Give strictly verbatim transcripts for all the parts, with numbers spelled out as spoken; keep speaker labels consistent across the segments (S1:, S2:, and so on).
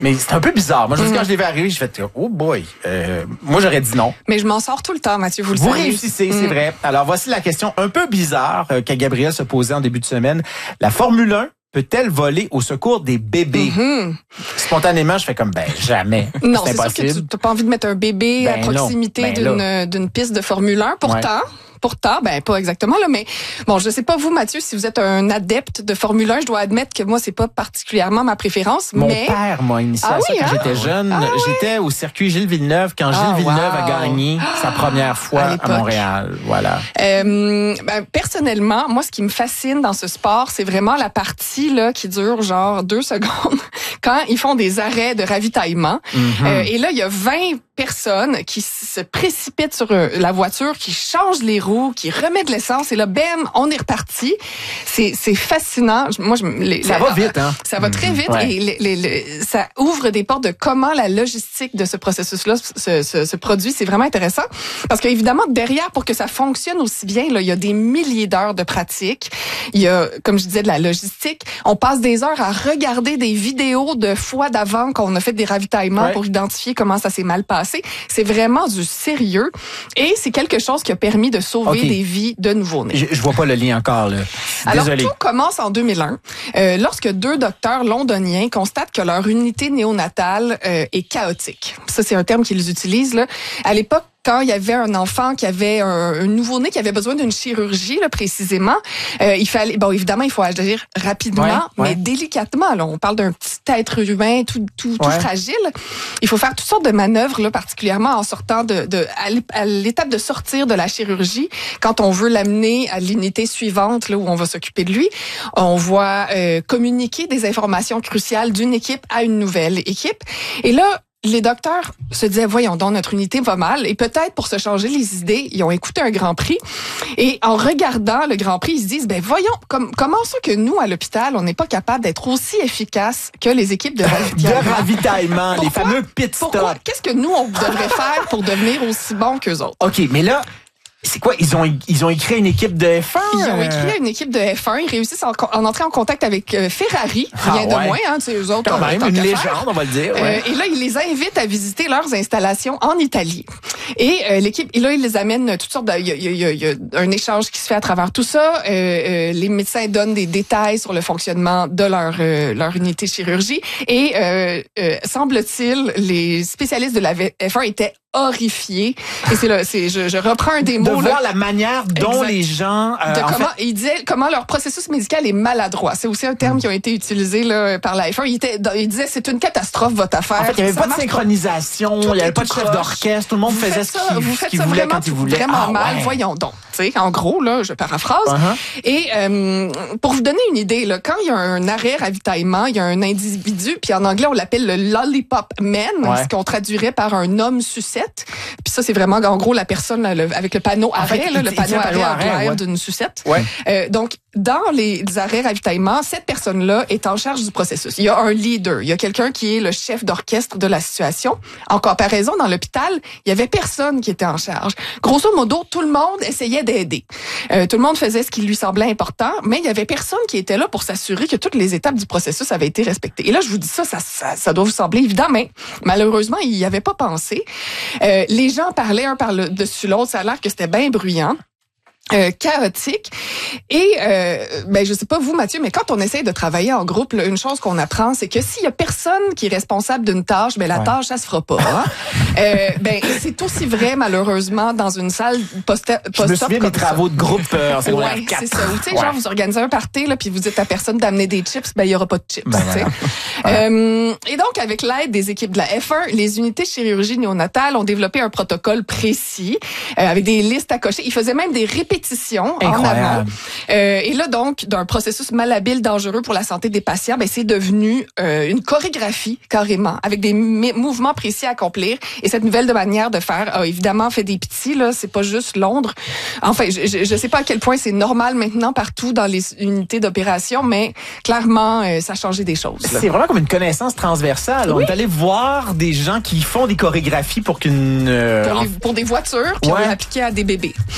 S1: Mais c'est un peu bizarre. Moi, je mm. quand je l'ai vu arriver, j'ai fait « Oh boy! Euh, » Moi, j'aurais dit non.
S2: Mais je m'en sors tout le temps, Mathieu, vous le
S1: vous
S2: savez.
S1: Vous réussissez, mm. c'est vrai. Alors, voici la question un peu bizarre euh, qu'à Gabriel se posait en début de semaine. La Formule un peut-elle voler au secours des bébés? Mm-hmm. Spontanément, je fais comme, ben, jamais.
S2: Non, c'est, c'est sûr que tu n'as pas envie de mettre un bébé ben à proximité ben d'une, d'une piste de Formule un. Pourtant... Ouais. Pourtant, ben pas exactement là, mais bon, je sais pas vous, Mathieu, si vous êtes un adepte de Formule un, je dois admettre que moi c'est pas particulièrement ma préférence.
S1: Mon
S2: mais...
S1: père m'a initié
S2: ah
S1: à ça
S2: oui,
S1: quand
S2: hein?
S1: j'étais jeune.
S2: Ah
S1: j'étais
S2: oui?
S1: au circuit Gilles Villeneuve quand Gilles
S2: ah,
S1: Villeneuve
S2: wow.
S1: a gagné sa première fois à, à Montréal. Voilà.
S2: Euh, ben, personnellement, moi, ce qui me fascine dans ce sport, c'est vraiment la partie là qui dure genre deux secondes quand ils font des arrêts de ravitaillement. Mm-hmm. Euh, et là, il y a vingt personnes qui se précipitent sur la voiture, qui changent les roues, qui remettent de l'essence et là, bam, on est reparti. C'est, c'est fascinant. Moi, je, les,
S1: ça
S2: les,
S1: va vite, hein?
S2: Ça va très vite ouais. et les, les, les, ça ouvre des portes de comment la logistique de ce processus-là se, se, se produit. C'est vraiment intéressant parce qu'évidemment, derrière, pour que ça fonctionne aussi bien, là, il y a des milliers d'heures de pratique. Il y a, comme je disais, de la logistique. On passe des heures à regarder des vidéos de fois d'avant qu'on a fait des ravitaillements ouais. pour identifier comment ça s'est mal passé. C'est vraiment du sérieux et c'est quelque chose qui a permis de sauver okay. des vies de nouveau-nés.
S1: Je, je vois pas le lien encore, là. Désolé.
S2: Alors, tout commence en deux mille un, euh, lorsque deux docteurs londoniens constatent que leur unité néonatale euh, est chaotique. Ça, c'est un terme qu'ils utilisent, là. À l'époque, quand il y avait un enfant qui avait un, un nouveau-né qui avait besoin d'une chirurgie, là, précisément, euh, il fallait, bon, évidemment, il faut agir rapidement, ouais, mais ouais. délicatement. Là, on parle d'un petit être humain tout, tout, tout ouais. fragile. Il faut faire toutes sortes de manœuvres, là, particulièrement en sortant de, de à l'étape de sortir de la chirurgie. Quand on veut l'amener à l'unité suivante, là, où on va s'occuper de lui, on va euh, communiquer des informations cruciales d'une équipe à une nouvelle équipe. Et là, les docteurs se disaient, voyons donc, notre unité va mal. Et peut-être pour se changer les idées, ils ont écouté un Grand Prix. Et en regardant le Grand Prix, ils se disent, ben voyons, comme, comment ça que nous, à l'hôpital, on n'est pas capable d'être aussi efficace que les équipes de ravitaillement?
S1: De ravitaillement, les fameux pit stops.
S2: Pourquoi? Qu'est-ce que nous, on devrait faire pour devenir aussi bons qu'eux autres?
S1: OK, mais là... C'est quoi? Ils ont, ils ont écrit une équipe de F un?
S2: Ils ont écrit une équipe de F un. Ils réussissent à en entrer en contact avec euh, Ferrari. Rien ah ouais. de moins, hein, tu sais, eux autres.
S1: Quand même, une légende, faire. on va le dire. Ouais.
S2: Euh, et là, ils les invitent à visiter leurs installations en Italie. Et euh, l'équipe, et là, ils les amènent toutes sortes de... Il y a, il y a, il y a un échange qui se fait à travers tout ça. Euh, euh, les médecins donnent des détails sur le fonctionnement de leur, euh, leur unité de chirurgie. Et euh, euh, semble-t-il, les spécialistes de la F un étaient horrifiés. Et c'est là, c'est, je, je reprends un des mots.
S1: De
S2: là.
S1: voir la manière dont exact. les gens...
S2: Euh, de comment, fait... Il disait comment leur processus médical est maladroit. C'est aussi un terme mmh. qui a été utilisé là, par la F un. Il, était, il disait c'est une catastrophe votre affaire.
S1: En fait, il n'y avait pas de synchronisation, il n'y avait pas de chef d'orchestre. Tout le monde vous faisait ce qu'il,
S2: vous
S1: ce qu'il voulait quand il voulait.
S2: Vraiment
S1: ah,
S2: mal,
S1: ouais.
S2: voyons donc. T'sais, en gros, là, je paraphrase.
S1: Uh-huh.
S2: Et euh, pour vous donner une idée, là, quand il y a un arrêt ravitaillement, il y a un individu, puis en anglais, on l'appelle le lollipop man, ouais. ce qu'on traduirait par un homme sucette. Puis ça, c'est vraiment, en gros, la personne là, le, avec le panneau arrêt, en fait, là, le panneau arrêt en l'air ouais. d'une sucette.
S1: Ouais.
S2: Euh, donc, dans les arrêts ravitaillement, cette personne-là est en charge du processus. Il y a un leader, il y a quelqu'un qui est le chef d'orchestre de la situation. En comparaison, dans l'hôpital, il y avait personne qui était en charge. Grosso modo, tout le monde essayait d'aider. Euh, tout le monde faisait ce qui lui semblait important, mais il y avait personne qui était là pour s'assurer que toutes les étapes du processus avaient été respectées. Et là, je vous dis ça, ça, ça, ça doit vous sembler évident, mais malheureusement, il n'y avait pas pensé. Euh, les gens parlaient un par-dessus l'autre, ça a l'air que c'était bien bruyant. Euh, chaotique et euh, ben je sais pas vous Mathieu, mais quand on essaye de travailler en groupe, là, une chose qu'on apprend, c'est que s'il y a personne qui est responsable d'une tâche, ben la ouais. tâche ça se fera pas. Hein? euh, ben c'est aussi vrai malheureusement dans une salle post-op.
S1: Je me souviens des travaux de groupe euh, en secondaire
S2: ouais,
S1: quatre.
S2: C'est ça. Tu sais, ouais. genre vous organisez un party là, puis vous dites à personne d'amener des chips, ben il y aura pas de chips. Ben, voilà. ouais. euh, et donc avec l'aide des équipes de la F un, les unités de chirurgie néonatale ont développé un protocole précis euh, avec des listes à cocher. Ils faisaient même des répétitions en avant. Euh, et là, donc, d'un processus malhabile, dangereux pour la santé des patients, ben, c'est devenu euh, une chorégraphie, carrément, avec des m- mouvements précis à accomplir. Et cette nouvelle de manière de faire a évidemment fait des petits, là. C'est pas juste Londres. Enfin, je, je sais pas à quel point c'est normal maintenant partout dans les unités d'opération, mais clairement, euh, ça a changé des choses. Là.
S1: C'est vraiment comme une connaissance transversale. Oui. On est allé voir des gens qui font des chorégraphies pour qu'une... Euh,
S2: pour, les, pour des voitures, puis ouais. on l'a appliqué à des bébés.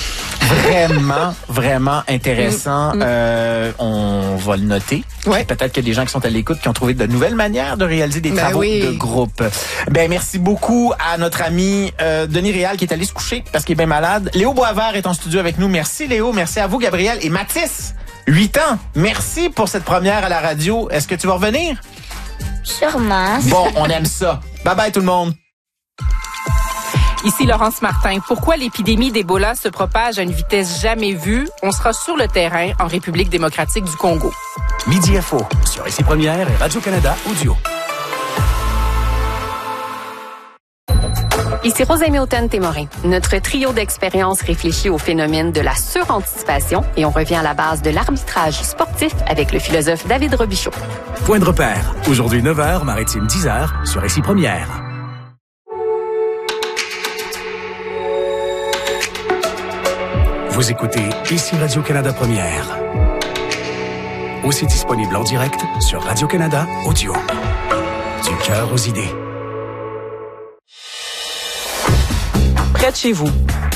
S1: Vraiment, vraiment intéressant. Mm. Euh, on va le noter.
S2: Ouais.
S1: Peut-être qu'il y a des gens qui sont à l'écoute qui ont trouvé de nouvelles manières de réaliser des
S2: ben
S1: travaux
S2: oui.
S1: de groupe. Ben merci beaucoup à notre ami euh, Denis Réal qui est allé se coucher parce qu'il est bien malade. Léo Boisvert est en studio avec nous. Merci Léo. Merci à vous Gabriel et Mathis. huit ans. Merci pour cette première à la radio. Est-ce que tu vas revenir?
S3: Sûrement.
S1: Bon, on aime ça. Bye bye tout le monde.
S4: Ici Laurence Martin. Pourquoi l'épidémie d'Ebola se propage à une vitesse jamais vue? On sera sur le terrain en République démocratique du Congo.
S5: Midi Info sur Ici Première et Radio-Canada Audio.
S6: Ici Rosemée Automne-Témorin. Notre trio d'expériences réfléchit au phénomène de la suranticipation et on revient à la base de l'arbitrage sportif avec le philosophe David Robichaud.
S5: Point de repère. Aujourd'hui neuf heures, Maritime dix heures sur Ici Première. Vous écoutez Ici Radio-Canada Première. Aussi disponible en direct sur Radio-Canada Audio. Du cœur aux idées.
S7: Près de chez vous,